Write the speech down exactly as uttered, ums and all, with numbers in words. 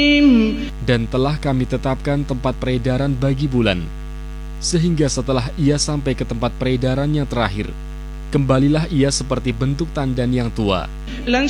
Dan telah kami tetapkan tempat peredaran bagi bulan, sehingga setelah ia sampai ke tempat peredaran yang terakhir, kembalilah ia seperti bentuk tandan yang tua.